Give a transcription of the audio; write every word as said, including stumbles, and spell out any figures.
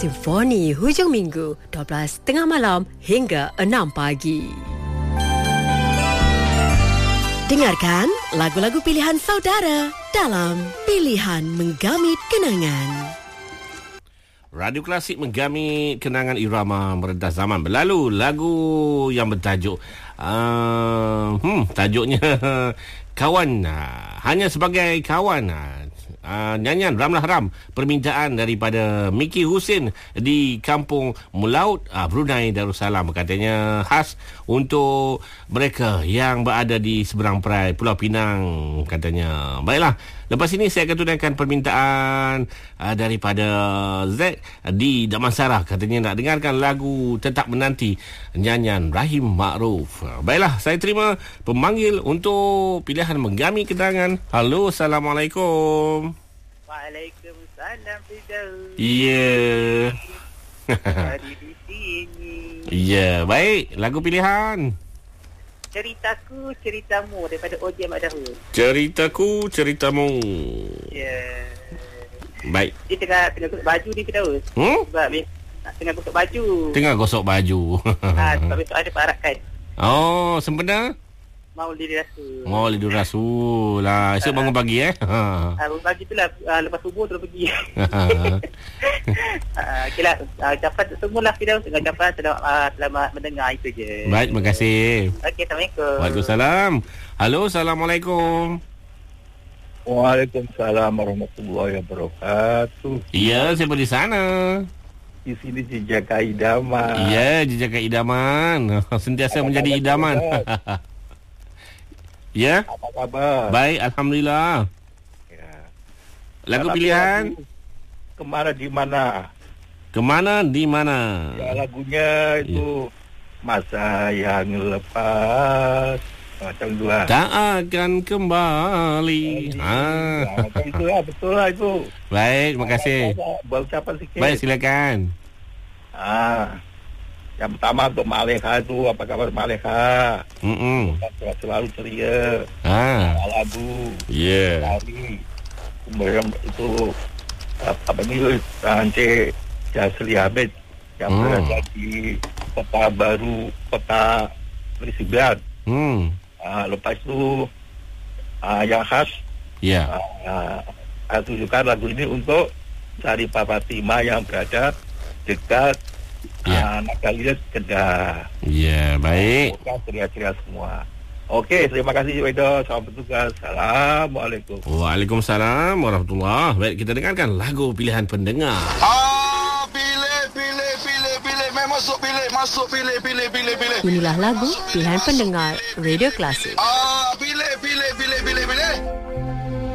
Simfoni hujung minggu dua belas tiga puluh malam hingga enam pagi. Dengarkan lagu-lagu pilihan saudara dalam Pilihan Menggamit Kenangan. Radio Klasik menggamit kenangan irama meredah zaman berlalu. Lagu yang bertajuk uh, hmm, tajuknya Kawan, Hanya Sebagai Kawan. Uh, nyanyian Ramlah Ram, permintaan daripada Miki Husin di Kampung Mulaut, uh, Brunei Darussalam. Katanya khas untuk mereka yang berada di seberang perai Pulau Pinang, katanya. Baiklah, lepas ini saya akan tunaikan permintaan uh, daripada Z di Damansara. Katanya nak dengarkan lagu Tetap Menanti, nyanyian Rahim Ma'ruf. Uh, baiklah, saya terima pemanggil untuk pilihan menggamit kenangan. Halo, Assalamualaikum. Waalaikumsalam, Firdaus. Ya. Hari di sini. Ya, baik. Lagu pilihan. Ceritaku, ceritamu daripada O J Mak Dahul. Ceritaku, ceritamu. Ya. Baik. Dia tengah tengah gosok baju ni, Firdaus. Hmm? Sebab dia nak tengah gosok baju. Tengah gosok baju. Ha, sebab besok ada parakan. Oh, sempena? Maulid Rasul. Maulid Rasul lah. Esok bangun pagi eh. Ha. Ha, bangun pagi tu lah. Ha, lepas subuh terus pergi. ha, okay lah. Ha, ucapan semualah, Firdaus. Ucapan selamat, uh, selamat mendengar, itu je. Baik, terima kasih. Okey, Assalamualaikum. Waalaikumsalam. Halo, Assalamualaikum. Waalaikumsalam warahmatullahi wabarakatuh. Ya, siapa di sana? Di sini Jejaka Idaman. Ya, Jejaka Idaman. Sentiasa apa menjadi idaman. Ya. Apa kabar? Baik, alhamdulillah. Ya. Lagu Lagu pilihan Kemana di mana? Kemana di mana? Ya, lagunya itu Masa yang lepas. Macam tu lah. Tak akan kembali. Ha. Ya, macam itu lah, betul lah itu. Baik, terima kasih. Berucapan sikit. Baik, silakan. Ah. Yang pertama untuk Mak Leha itu, apa kabar Mak Leha? Hmm. Selalu ceria. Ah. Lagu. Ya. Hari. Kemudian itu apa ni? Encik Jasli Hamid yang Hmm. berada di Kota Baru, Kota Perisiban. Hmm. Uh, lepas itu uh, yang khas, Ya. uh, saya tunjukkan lagu ini untuk Saripah Fatimah yang berada dekat Ya. uh, Nagaliat Kedah. Ya, baik. Bukan ceria-ceria semua. Okey, terima kasih Wedo. Selamat bertugas. Assalamualaikum. Waalaikumsalam warahmatullahi. Baik, kita dengarkan lagu pilihan pendengar. Ah, pilih, pilih, pilih, pilih. Memang masuk pilih, masuk pilih, pilih, pilih, pilih. Inilah lagu pilihan pendengar Radio Klasik. Ah,